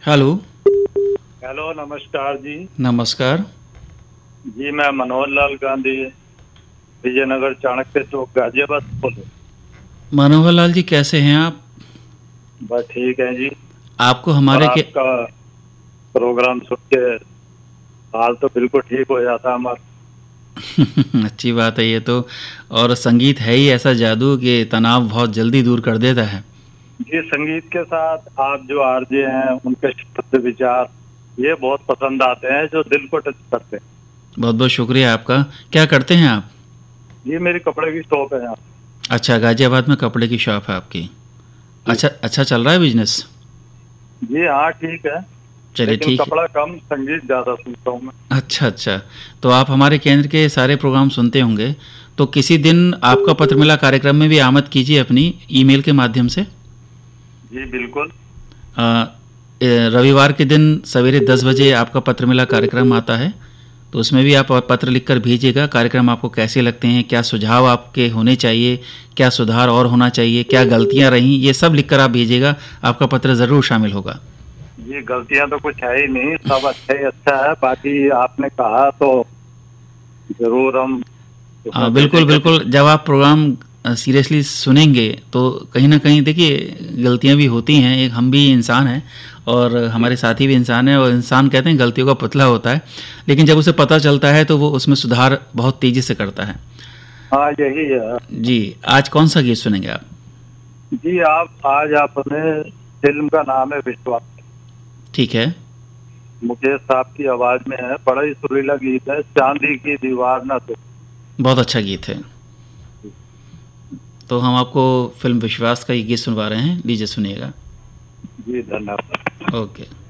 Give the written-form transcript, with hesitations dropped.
Hello. Hello, नमस्कार जी। नमस्कार। जी मैं मनोहर लाल गांधी, विजयनगर चाणक्य चौक गाजियाबाद से बोल रहा मनोहर लाल जी, कैसे हैं आप? हूँ। बस ठीक है जी। आपको और हमारे के आपका प्रोग्राम सुन के हाल तो बिल्कुल ठीक हो जाता हमारा। अच्छी बात है ये तो। और संगीत है ही ऐसा जादू कि तनाव बहुत जल्दी दूर कर देता है। जी, संगीत के साथ आप जो आरजे हैं उनके शब्द विचार ये बहुत पसंद आते हैं, जो दिल को टच करते हैं। बहुत बहुत शुक्रिया आपका। क्या करते हैं आप? ये मेरी कपड़े की शॉप है यहाँ। अच्छा, गाजियाबाद में कपड़े की शॉप है आपकी। जी। अच्छा अच्छा, चल रहा है बिजनेस? जी हाँ, ठीक है। चलिए लेकिन ठीक है। कपड़ा कम, संगीत ज्यादा सुनता हूँ मैं। अच्छा अच्छा। तो आप हमारे केंद्र के सारे प्रोग्राम सुनते होंगे, तो किसी दिन आपका पत्र मिला कार्यक्रम में भी आमद कीजिए अपनी ईमेल के माध्यम से। जी बिल्कुल। रविवार के दिन सवेरे 10 बजे आपका पत्र मिला कार्यक्रम आता है, तो उसमें भी आप पत्र लिखकर भेजिएगा। कार्यक्रम आपको कैसे लगते हैं, क्या सुझाव आपके होने चाहिए, क्या सुधार और होना चाहिए, क्या गलतियां रहीं, ये सब लिखकर आप भेजिएगा। आपका पत्र ज़रूर शामिल होगा। जी, गलतियां तो कुछ है ही नहीं, सब अच्छा ही अच्छा है। बाकी आपने कहा तो जरूर हम उसमें बिल्कुल भेजेंगे भी। बिल्कुल। जब आप प्रोग्राम सीरियसली सुनेंगे तो कहीं ना कहीं देखिए, गलतियां भी होती हैं, एक हम भी इंसान हैं और जी हमारे साथी भी इंसान हैं, और इंसान कहते हैं गलतियों का पुतला होता है, लेकिन जब उसे पता चलता है तो वो उसमें सुधार बहुत तेज़ी से करता है। हाँ, यही है। जी, आज कौन सा गीत सुनेंगे आप? जी, आज आपने फिल्म का नाम है विश्वास। ठीक है। मुकेश साहब की आवाज में है, बड़ा ही सुरीला गीत है, चांदी की दीवार ना तो। बहुत अच्छा गीत है। तो हम आपको फिल्म विश्वास का ये गीत सुनवा रहे हैं, लीजिए सुनिएगा। जी धन्यवाद। ओके।